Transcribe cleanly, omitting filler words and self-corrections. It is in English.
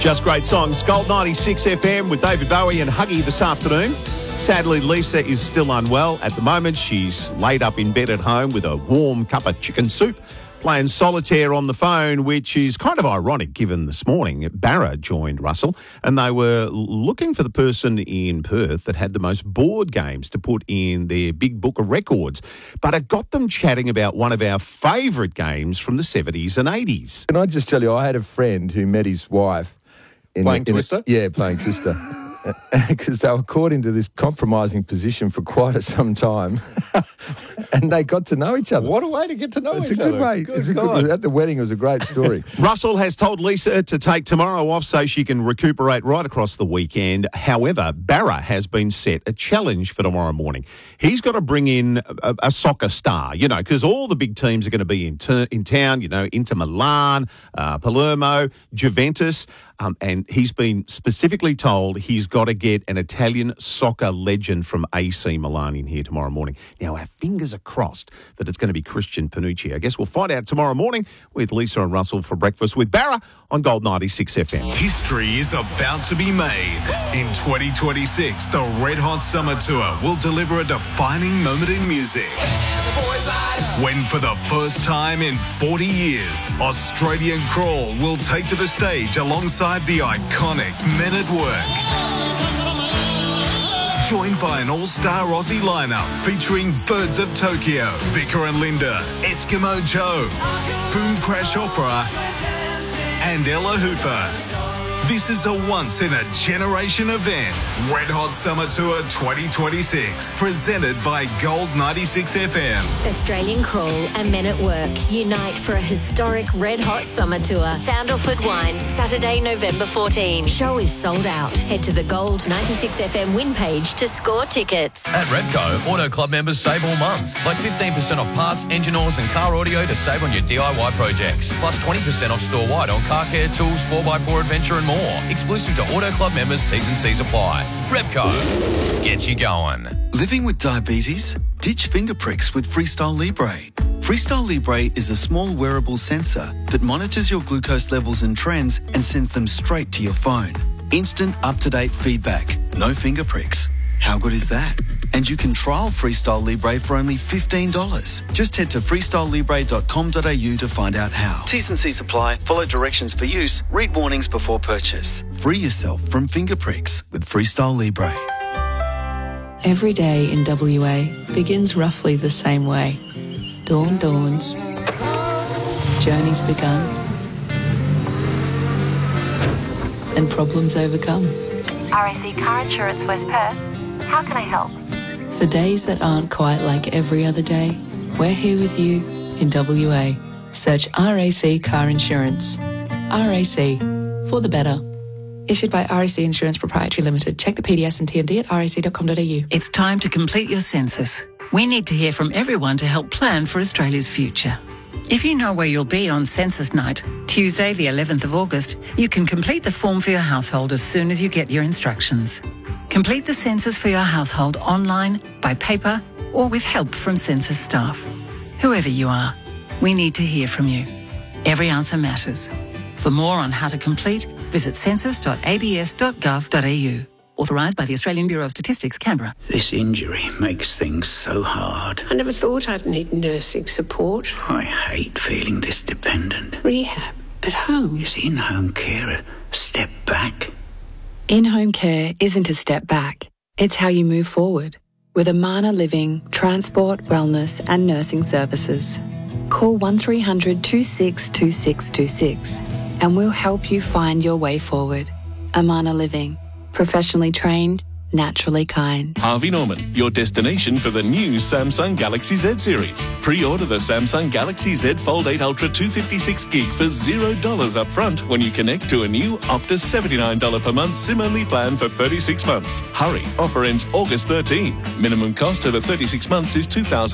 Just great songs. Gold 96 FM with David Bowie and Huggy this afternoon. Sadly, Lisa is still unwell at the moment. She's laid up in bed at home with a warm cup of chicken soup, playing solitaire on the phone, which is kind of ironic given this morning Barra joined Russell and they were looking for the person in Perth that had the most board games to put in their big book of records. But it got them chatting about one of our favourite games from the 70s and 80s. Can I just tell you, I had a friend who met his wife playing Twister? Playing Twister. Because they were caught into this compromising position for quite some time, and they got to know each other. What a way to get to know each other. It's a good way. At the wedding, it was a great story. Russell has told Lisa to take tomorrow off so she can recuperate right across the weekend. However, Barra has been set a challenge for tomorrow morning. He's got to bring in a soccer star, because all the big teams are going to be in town, Inter Milan, Palermo, Juventus. And he's been specifically told he's got to get an Italian soccer legend from AC Milan in here tomorrow morning. Now, our fingers are crossed that it's going to be Christian Panucci. I guess we'll find out tomorrow morning with Lisa and Russell for breakfast with Barra on Gold 96 FM. History is about to be made. In 2026, the Red Hot Summer Tour will deliver a defining moment in music. When for the first time in 40 years, Australian Crawl will take to the stage alongside the iconic Men at Work. Joined by an all-star Aussie lineup featuring Birds of Tokyo, Vicar and Linda, Eskimo Joe, Boom Crash Opera, and Ella Hooper. This is a once-in-a-generation event. Red Hot Summer Tour 2026, presented by Gold 96 FM. Australian Crawl and Men at Work unite for a historic Red Hot Summer Tour. Sandalford Wines, Saturday, November 14. Show is sold out. Head to the Gold 96 FM win page to score tickets. At Repco, Auto Club members save all month. Like 15% off parts, engine oils and car audio to save on your DIY projects. Plus 20% off store-wide on car care, tools, 4x4 adventure and more. Exclusive to Auto Club members, T's and C's apply. Repco, get you going. Living with diabetes? Ditch finger pricks with Freestyle Libre. Freestyle Libre is a small wearable sensor that monitors your glucose levels and trends and sends them straight to your phone. Instant, up-to-date feedback. No finger pricks. How good is that? And you can trial Freestyle Libre for only $15. Just head to freestylelibre.com.au to find out how. T's and C's apply. Follow directions for use. Read warnings before purchase. Free yourself from finger pricks with Freestyle Libre. Every day in WA begins roughly the same way. Dawn dawns. Journeys begun. And problems overcome. RAC Car Insurance West Perth. How can I help? For days that aren't quite like every other day, we're here with you in WA. Search RAC Car Insurance. RAC, for the better. Issued by RAC Insurance Proprietary Limited. Check the PDS and TMD at rac.com.au. It's time to complete your census. We need to hear from everyone to help plan for Australia's future. If you know where you'll be on census night, Tuesday the 11th of August, you can complete the form for your household as soon as you get your instructions. Complete the census for your household online, by paper, or with help from census staff. Whoever you are, we need to hear from you. Every answer matters. For more on how to complete, visit census.abs.gov.au. Authorised by the Australian Bureau of Statistics, Canberra. This injury makes things so hard. I never thought I'd need nursing support. I hate feeling this dependent. Rehab at home. Is in-home care a step back? In-home care isn't a step back. It's how you move forward with Amana Living, transport, wellness and nursing services. Call 1300 26 2626 and we'll help you find your way forward. Amana Living. Professionally trained, naturally kind. Harvey Norman, your destination for the new Samsung Galaxy Z series. Pre-order the Samsung Galaxy Z Fold 8 Ultra 256GB for $0 up front when you connect to a new Optus $79 per month SIM-only plan for 36 months. Hurry, offer ends August 13. Minimum cost over 36 months is $2,000.